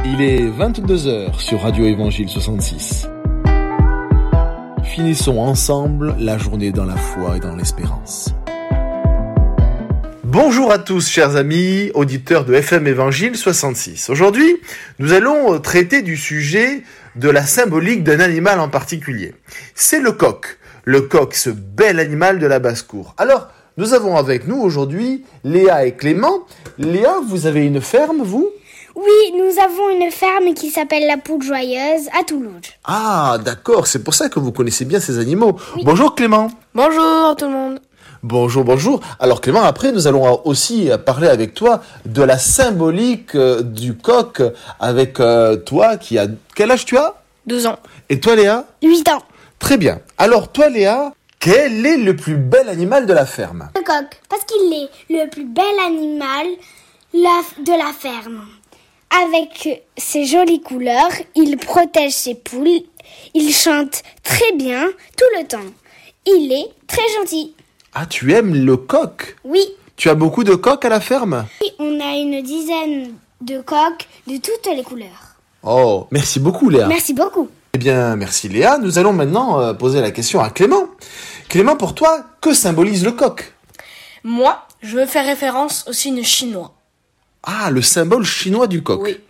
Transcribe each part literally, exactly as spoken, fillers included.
Il est vingt-deux heures sur Radio Évangile soixante-six. Finissons ensemble la journée dans la foi et dans l'espérance. Bonjour à tous, chers amis, auditeurs de F M Évangile soixante-six. Aujourd'hui, nous allons traiter du sujet de la symbolique d'un animal en particulier. C'est le coq. Le coq, ce bel animal de la basse-cour. Alors, nous avons avec nous aujourd'hui Léa et Clément. Léa, vous avez une ferme, vous ? Oui, nous avons une ferme qui s'appelle la Poule Joyeuse à Toulouse. Ah, d'accord, c'est pour ça que vous connaissez bien ces animaux. Oui. Bonjour Clément. Bonjour tout le monde. Bonjour, bonjour. Alors Clément, après nous allons aussi parler avec toi de la symbolique euh, du coq avec euh, toi qui a... Quel âge tu as ? Deux ans. Et toi Léa ? Huit ans. Très bien. Alors toi Léa, quel est le plus bel animal de la ferme ? Le coq, parce qu'il est le plus bel animal la- de la ferme. Avec ses jolies couleurs, il protège ses poules, il chante très bien tout le temps. Il est très gentil. Ah, tu aimes le coq ? Oui, Tu as beaucoup de coqs à la ferme ? on a une dizaine de coqs de toutes les couleurs. Oh, merci beaucoup Léa. Merci beaucoup. Eh bien, merci Léa. Nous allons maintenant euh, poser la question à Clément. Clément, pour toi, que symbolise le coq ? Moi, je veux faire référence au signe chinois. Ah, le symbole chinois du coq. Oui.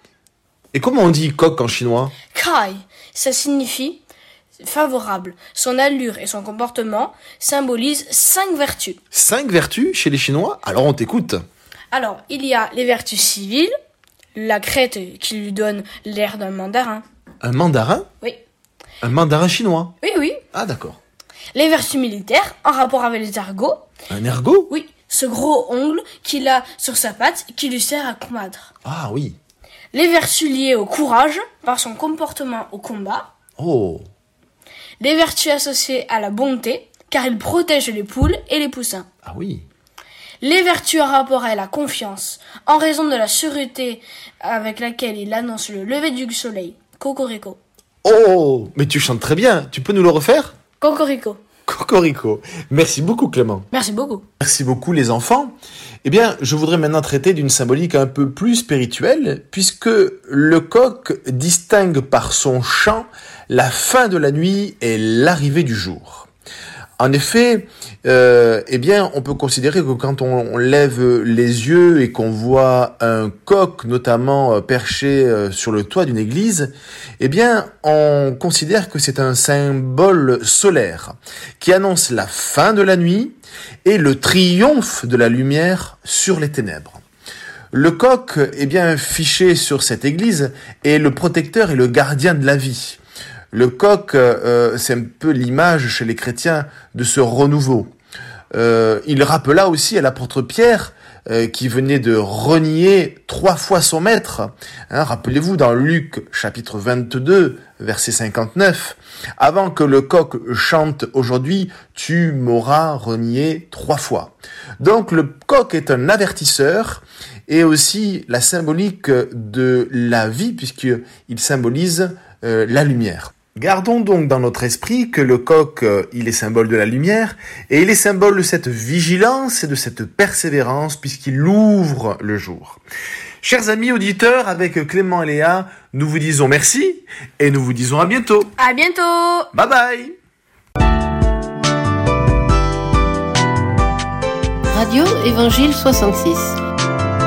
Et comment on dit coq en chinois ? Kai, ça signifie favorable. Son allure et son comportement symbolisent cinq vertus. Cinq vertus chez les Chinois ? Alors on t'écoute. Alors, il y a les vertus civiles, la crête qui lui donne l'air d'un mandarin. Un mandarin ? Oui. Un mandarin chinois ? Oui, oui. Ah, d'accord. Les vertus militaires, en rapport avec les ergots. Un ergot ? Oui, ce gros ongle qu'il a sur sa patte qui lui sert à combattre. Ah oui. Les vertus liées au courage, par son comportement au combat. Oh. Les vertus associées à la bonté, car il protège les poules et les poussins. Ah oui. Les vertus en rapport à la confiance, en raison de la sûreté avec laquelle il annonce le lever du soleil. Cocorico. Oh, mais tu chantes très bien. Tu peux nous le refaire ? Cocorico. Cocorico. Merci beaucoup Clément. Merci beaucoup. Merci beaucoup les enfants. Eh bien, je voudrais maintenant traiter d'une symbolique un peu plus spirituelle, puisque le coq distingue par son chant la fin de la nuit et l'arrivée du jour. En effet, euh, eh bien, on peut considérer que quand on, on lève les yeux et qu'on voit un coq, notamment euh, perché euh, sur le toit d'une église, eh bien, on considère que c'est un symbole solaire qui annonce la fin de la nuit et le triomphe de la lumière sur les ténèbres. Le coq, eh bien, fiché sur cette église, est le protecteur et le gardien de la vie. Le coq, euh, c'est un peu l'image chez les chrétiens de ce renouveau. Euh, il rappela aussi à l'apôtre Pierre, euh, qui venait de renier trois fois son maître. Hein, rappelez-vous dans Luc chapitre vingt-deux, verset cinquante-neuf, « Avant que le coq chante aujourd'hui, tu m'auras renié trois fois. » Donc le coq est un avertisseur et aussi la symbolique de la vie, puisqu'il symbolise euh, la lumière. Gardons donc dans notre esprit que le coq, euh, il est symbole de la lumière, et il est symbole de cette vigilance et de cette persévérance, puisqu'il ouvre le jour. Chers amis auditeurs, avec Clément et Léa, nous vous disons merci, et nous vous disons à bientôt. À bientôt. Bye bye. Radio Évangile soixante-six.